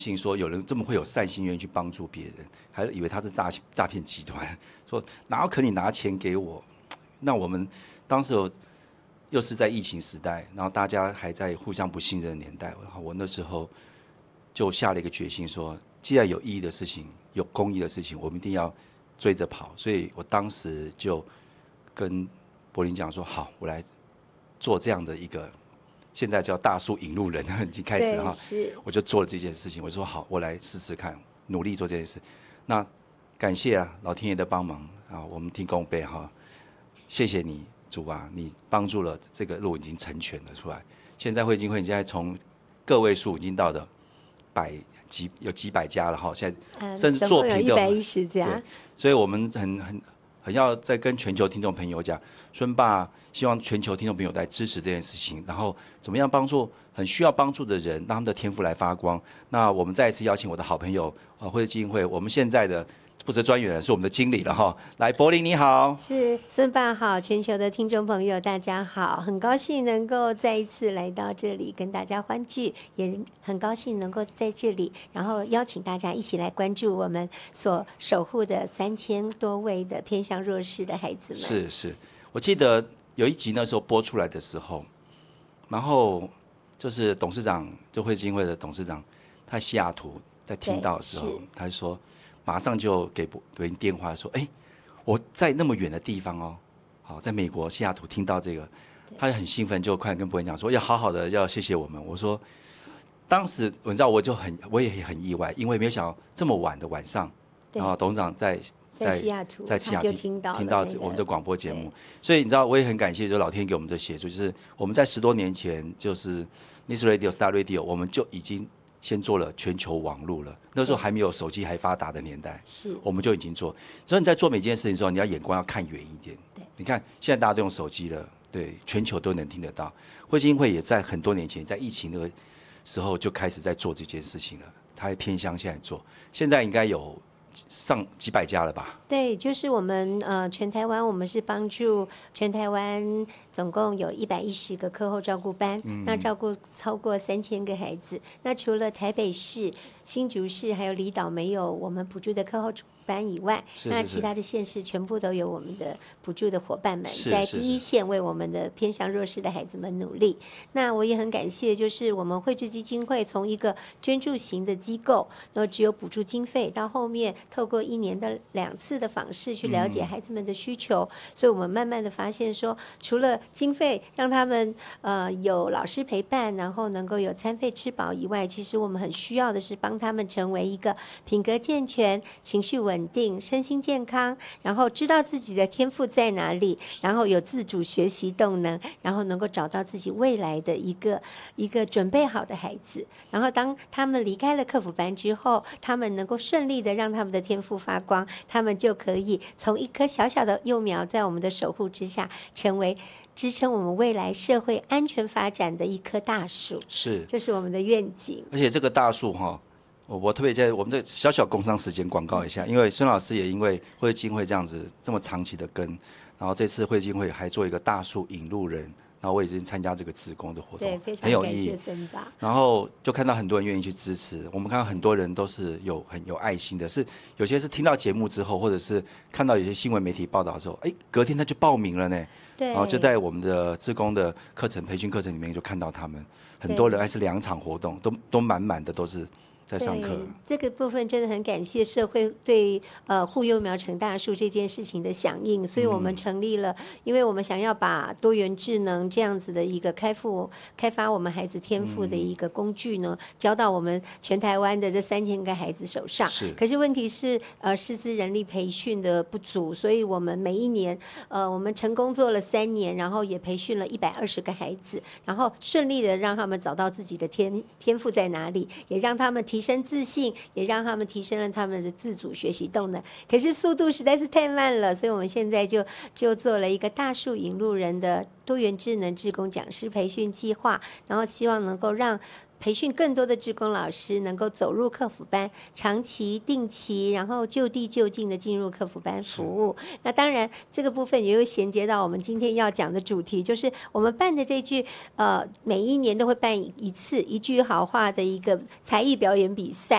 信说有人这么会有善心愿意去帮助别人，还以为他是诈骗集团，说哪有可能你拿钱给我？那我们当时又是在疫情时代，然后大家还在互相不信任的年代，我那时候就下了一个决心说，既然有意义的事情、有公益的事情，我们一定要追着跑。所以我当时就跟柏林讲说，好，我来做这样的一个。现在叫大树引路人，已经开始哈，我就做了这件事情。我说好，我来试试看，努力做这件事。那感谢老天爷的帮忙啊，我们听公杯哈，谢谢你主啊，你帮助了这个路已经成全了出来。现在汇金会现在从个位数已经到了有几百家了哈，现在甚至作品有110家， 所以我们很要再跟全球听众朋友讲，孙爸希望全球听众朋友来支持这件事情，然后怎么样帮助很需要帮助的人，让他们的天赋来发光。那我们再一次邀请我的好朋友汇基金会，我们现在的负责专员是我们的经理了哈。来，柏林你好， 是孙爸好，全球的听众朋友大家好，很高兴能够再一次来到这里跟大家欢聚，也很高兴能够在这里，然后邀请大家一起来关注我们所守护的3000多位的偏向弱势的孩子们。 是，我记得有一集那时候播出来的时候，然后就是董事长，就汇基金会的董事长，他西雅图在听到的时候，他就说。马上就给柏林电话说，我在那么远的地方哦，好，在美国西雅图听到这个，他很兴奋，就快跟柏林讲说，要好好的要谢谢我们。我说，当时你知道我也很意外，因为没有想到这么晚的晚上，然后董事长在西雅图听到我们这广播节目，所以你知道我也很感谢，就是老天给我们这协助，就是我们在10多年前，就是 News Radio、Star Radio， 我们就已经。先做了全球网路了，那时候还没有手机还发达的年代，我们就已经做。所以你在做每件事情的时候，你要眼光要看远一点。你看现在大家都用手机了，对，全球都能听得到。汇基金会也在很多年前，在疫情那个时候就开始在做这件事情了，它还偏向现在做，现在应该有上几百家了吧？ 对，就是我们全台湾，我们是帮助全台湾总共有110个课后照顾班，那照顾超过3000个孩子。那除了台北市、新竹市还有离岛没有我们补助的课后班以外，那其他的县市全部都有我们的补助的伙伴们在第一线为我们的偏向弱势的孩子们努力。那我也很感谢，就是我们惠智基金会从一个捐助型的机构，然后只有补助经费，到后面透过1年的2次的访视去了解孩子们的需求，所以我们慢慢的发现说，除了经费让他们有老师陪伴，然后能够有餐费吃饱以外，其实我们很需要的是帮他们成为一个品格健全、情绪稳定、身心健康，然后知道自己的天赋在哪里，然后有自主学习动能，然后能够找到自己未来的一个准备好的孩子。然后当他们离开了客服班之后，他们能够顺利的让他们的天赋发光，他们就可以从一颗小小的幼苗，在我们的守护之下，成为支撑我们未来社会安全发展的一棵大树。这是我们的愿景。 而且这个大树我特别在我们这小小工商时间广告一下，因为孙老师也因为汇基金会这样子这么长期的跟，然后这次汇基金会还做一个大树引路人，然后我已经参加这个志工的活动， 对，非常很有意义。然后就看到很多人愿意去支持，我们看到很多人都是很有爱心的，是有些是听到节目之后，或者是看到有些新闻媒体报道的时候，隔天他就报名了呢。然后就在我们的志工的课程培训课程里面就看到他们很多人，还是2场活动都满满的都是。在上课， 这个部分真的很感谢社会对护幼苗成大树这件事情的响应，所以我们成立了，因为我们想要把多元智能这样子的一个开发我们孩子天赋的一个工具呢，交到我们全台湾的这3000个孩子手上。可是问题是师资人力培训的不足，所以我们每一年我们成功做了3年，然后也培训了120个孩子，然后顺利的让他们找到自己的天赋在哪里，也让他们提升自信，也让他们提升了他们的自主学习动能。可是速度实在是太慢了，所以我们现在就做了一个大树引路人的多元智能志工讲师培训计划，然后希望能够让培训更多的志工老师能够走入客服班，长期、定期，然后就地就近的进入客服班服务。那当然，这个部分也会衔接到我们今天要讲的主题，就是我们办的这句每一年都会办一次一句好话的一个才艺表演比赛。